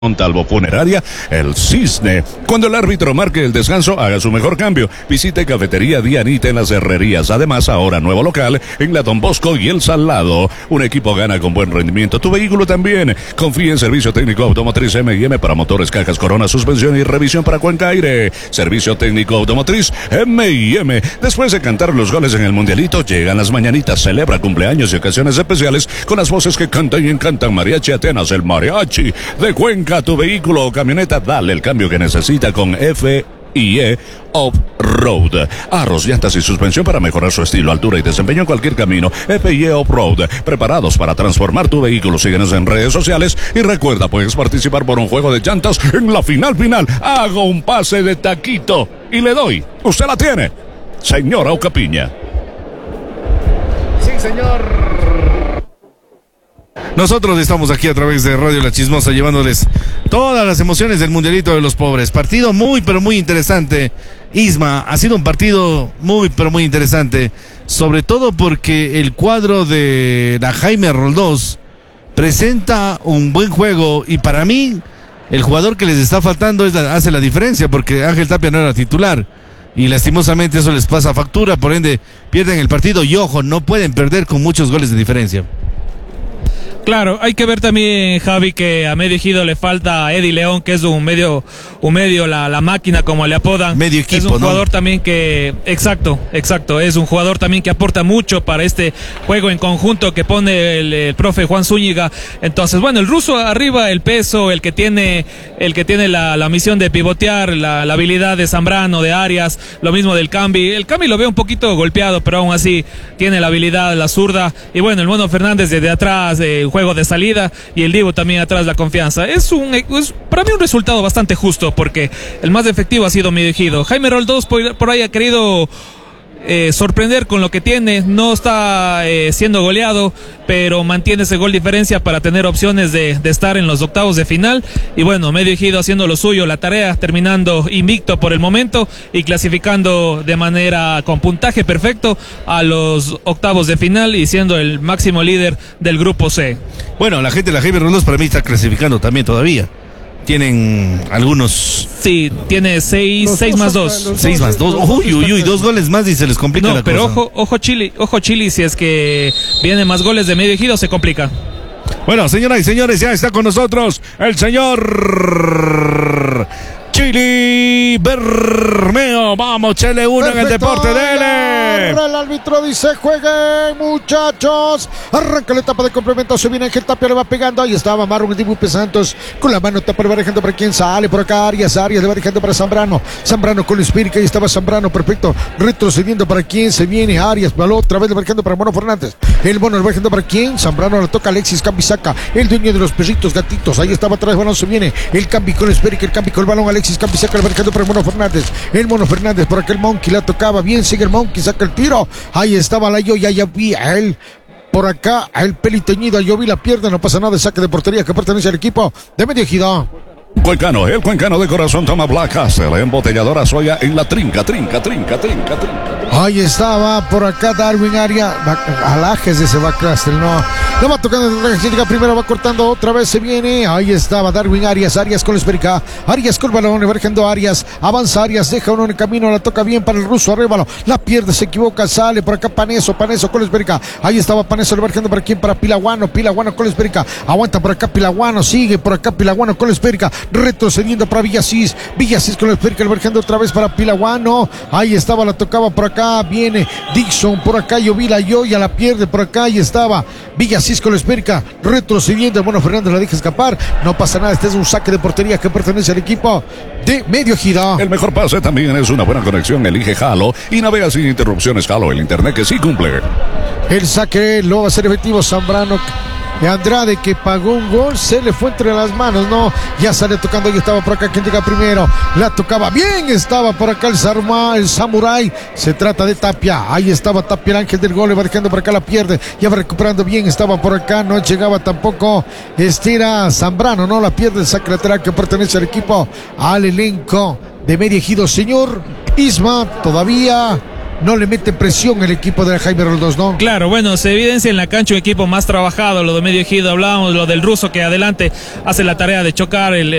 Montalvo Funeraria, El Cisne. Cuando el árbitro marque el descanso, haga su mejor cambio. Visite Cafetería Dianita en las Herrerías. Además, ahora nuevo local en la Don Bosco y El Salado. Un equipo gana con buen rendimiento. Tu vehículo también. Confía en Servicio Técnico Automotriz M&M para motores, cajas, corona, suspensión y revisión para Cuenca Aire. Servicio Técnico Automotriz M&M. Después de cantar los goles en el Mundialito, llegan las mañanitas. Celebra cumpleaños y ocasiones especiales con las voces que cantan y encantan. Mariachi Atenas, el mariachi de Cuenca. A tu vehículo o camioneta, dale el cambio que necesita con F&E Off-Road. Arros, llantas y suspensión para mejorar su estilo, altura y desempeño en cualquier camino. F&E Off-Road, preparados para transformar tu vehículo. Síguenos en redes sociales y recuerda, puedes participar por un juego de llantas en la final. Hago un pase de taquito y le doy. Usted la tiene, señora Ocapiña. Sí, señor. Nosotros estamos aquí a través de Radio La Chismosa llevándoles todas las emociones del Mundialito de los Pobres. Partido muy pero muy interesante. Isma, ha sido un partido muy pero muy interesante, sobre todo porque el cuadro de la Jaime Roldós presenta un buen juego y para mí el jugador que les está faltando hace la diferencia, porque Ángel Tapia no era titular y lastimosamente eso les pasa factura, por ende pierden el partido y ojo, no pueden perder con muchos goles de diferencia. Claro, hay que ver también, Javi, que a medio ejido le falta a Eddie León, que es un medio, la máquina, como le apodan. Medio equipo, es un jugador también que, exacto, es un jugador también que aporta mucho para este juego en conjunto que pone el profe Juan Zúñiga. Entonces, bueno, el ruso arriba, el peso, el que tiene la misión de pivotear, la habilidad de Zambrano, de Arias, lo mismo del Cambi. El Cambi lo veo un poquito golpeado, pero aún así tiene la habilidad, la zurda. Y bueno, el Mono Fernández desde atrás, juego de salida, y el Divo también atrás, la confianza. Es para mí un resultado bastante justo, porque el más efectivo ha sido Medio Ejido. Jaime Roldós por ahí ha querido sorprender con lo que tiene, no está siendo goleado, pero mantiene ese gol diferencia para tener opciones de estar en los octavos de final. Y bueno, Medio Ejido haciendo lo suyo, la tarea, terminando invicto por el momento y clasificando de manera con puntaje perfecto a los octavos de final y siendo el máximo líder del grupo C. Bueno, la gente de la Jaime Roldós para mí está clasificando también todavía. Tienen algunos. Sí, tiene 6 más 2. 6 más 2. Uy, 2 goles más y se les complica la cosa. Pero ojo Chile, si es que vienen más goles de Medio Ejido se complica. Bueno, señoras y señores, ya está con nosotros el señor Chili Bermeo. Vamos, Chile 1 en el deporte, dele. El árbitro dice: jueguen, muchachos. Arranca la etapa de complemento. Se viene Ángel Tapia, le va pegando. Ahí estaba Marlon Dibupe Santos con la mano. Tapa, le va dejando para quien sale por acá. Arias le va dejando para Zambrano. Zambrano con el Espíritu. Ahí estaba Zambrano, perfecto. Retrocediendo para quien se viene. Arias, balón otra vez, le va dejando para Mono Fernández. El Mono le va dejando para quien. Zambrano le toca a Alexis Cambisaca, el dueño de los perritos gatitos. Ahí estaba atrás, balón se viene. El Cambi con el Espíritu, el Cambi con el balón. Alexis Cambisaca le va dejando para Mono Fernández. El Mono Fernández por aquel Monkey la tocaba bien. Sigue el Monkey, saca el tiro. Ahí estaba la Yo, ya vi a él. Por acá, el peliteñido, yo vi la pierna, no pasa nada, de saque de portería que pertenece al equipo de Medio Ejido. Cuencano, el cuencano de corazón toma Black Castle, embotelladora soya en la trinca. Ahí estaba por acá Darwin Arias, alajes de ese Black Castle, no. Lo va tocando primero, va cortando, otra vez se viene. Ahí estaba Darwin Arias con la esférica. Arias con el balón, le va dejando Arias. Avanza Arias, deja uno en el camino, la toca bien para el ruso Arrévalo. La pierde, se equivoca, sale por acá Paneso con la esférica. Ahí estaba Paneso, le va dejando para quién, para Pilaguano con la esférica. Aguanta por acá Pilaguano, sigue por acá Pilaguano con la esférica. Retrocediendo para Villasís con la esférica, le va dejando otra vez para Pilaguano. Ahí estaba, la tocaba por acá, viene Dixon por acá, Llovila ya la pierde por acá. Ahí estaba Villasís con la esférica, retrocediendo. El Mono Fernández la deja escapar, no pasa nada. Este es un saque de portería que pertenece al equipo de Medio Ejido. El mejor pase también es una buena conexión. Elige Halo y navega sin interrupciones. Halo, el internet que sí cumple. El saque lo va a hacer efectivo Zambrano. Andrade, que pagó un gol, se le fue entre las manos, no, ya sale tocando. Y estaba por acá quien llega primero, la tocaba bien, estaba por acá el Samurai, se trata de Tapia. Ahí estaba Tapia, el ángel del gol, le va dejando por acá, la pierde, ya va recuperando bien, estaba por acá, no llegaba tampoco, estira Zambrano, no, la pierde, el saque lateral que pertenece al equipo, al elenco de Medio Ejido. Señor Isma, todavía no le mete presión el equipo de Jaime Roldós, ¿no? Claro, bueno, se evidencia en la cancha un equipo más trabajado, lo de medio ejido, hablábamos, lo del ruso que adelante hace la tarea de chocar el